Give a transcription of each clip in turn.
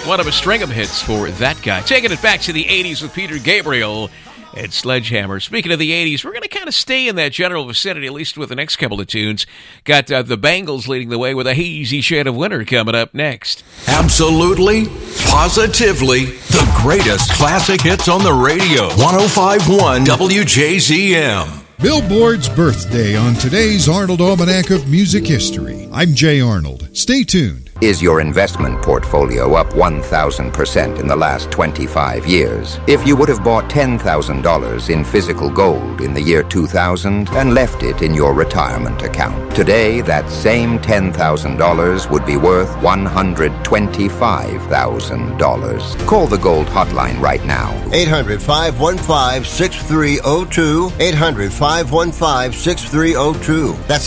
One of a string of hits for that guy. Taking it back to the 80s with Peter Gabriel and Sledgehammer. Speaking of the 80s, we're going to kind of stay in that general vicinity, at least with the next couple of tunes. Got the Bangles leading the way with A Hazy Shade of Winter coming up next. Absolutely, positively, the greatest classic hits on the radio. 105.1 WJZM. Billboard's birthday on today's Arnold Almanac of Music History. I'm Jay Arnold. Stay tuned. Is your investment portfolio up 1,000% in the last 25 years? If you would have bought $10,000 in physical gold in the year 2000 and left it in your retirement account, today that same $10,000 would be worth $125,000. Call the Gold Hotline right now. 800-515-6302. 800-515-6302. That's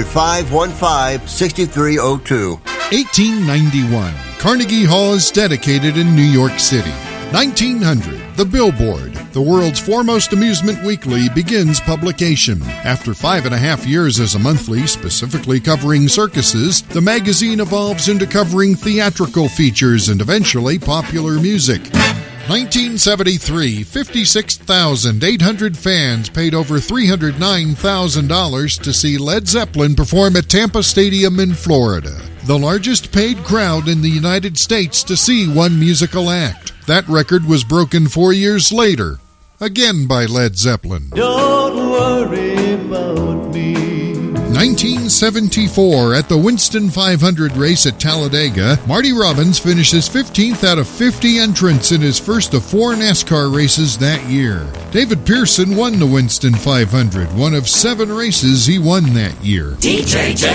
800-515-6302. 1891, Carnegie Hall is dedicated in New York City. 1900, The Billboard, the world's foremost amusement weekly, begins publication. After 5.5 years as a monthly, specifically covering circuses, the magazine evolves into covering theatrical features and eventually popular music. 1973, 56,800 fans paid over $309,000 to see Led Zeppelin perform at Tampa Stadium in Florida, the largest paid crowd in the United States to see one musical act. That record was broken 4 years later, again by Led Zeppelin. Don't worry about me. 1974, at the Winston 500 race at Talladega, Marty Robbins finishes 15th out of 50 entrants in his first of 4 NASCAR races that year. David Pearson won the Winston 500, one of 7 races he won that year. DJ J.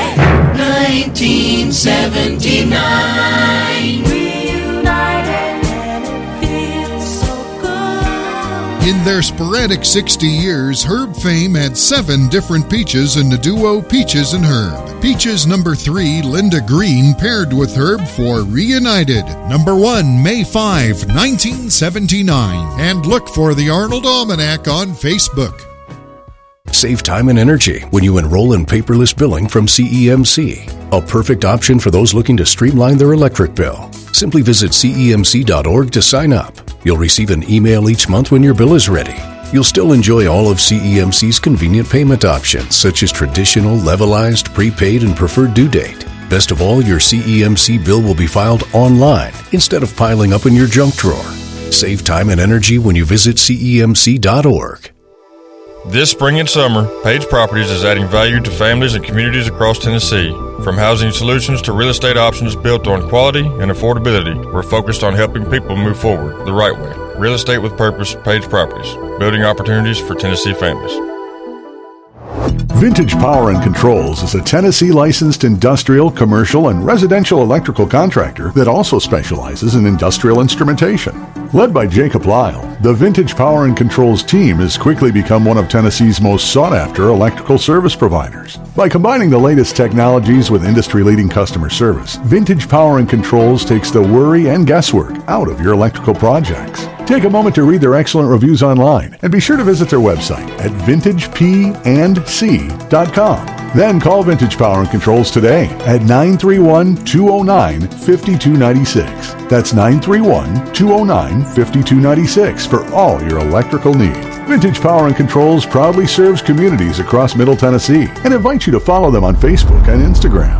1979. In their sporadic 60 years, Herb fame had 7 different Peaches in the duo Peaches and Herb. Peaches number 3, Linda Green, paired with Herb for Reunited. Number 1, May 5, 1979. And look for the Arnold Almanac on Facebook. Save time and energy when you enroll in paperless billing from CEMC. A perfect option for those looking to streamline their electric bill. Simply visit CEMC.org to sign up. You'll receive an email each month when your bill is ready. You'll still enjoy all of CEMC's convenient payment options, such as traditional, levelized, prepaid, and preferred due date. Best of all, your CEMC bill will be filed online instead of piling up in your junk drawer. Save time and energy when you visit CEMC.org. This spring and summer, Page Properties is adding value to families and communities across Tennessee. From housing solutions to real estate options built on quality and affordability, we're focused on helping people move forward the right way. Real estate with purpose, Page Properties. Building opportunities for Tennessee families. Vintage Power and Controls is a Tennessee licensed industrial, commercial, and residential electrical contractor that also specializes in industrial instrumentation. Led by Jacob Lyle, the Vintage Power and Controls team has quickly become one of Tennessee's most sought-after electrical service providers. By combining the latest technologies with industry-leading customer service, Vintage Power and Controls takes the worry and guesswork out of your electrical projects. Take a moment to read their excellent reviews online and be sure to visit their website at vintagepandc.com. Then call Vintage Power and Controls today at 931-209-5296. That's 931-209-5296 for all your electrical needs. Vintage Power and Controls proudly serves communities across Middle Tennessee and invites you to follow them on Facebook and Instagram.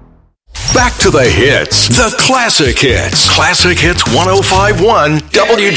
Back to the hits, the classic hits. Classic Hits 105.1 WJZM.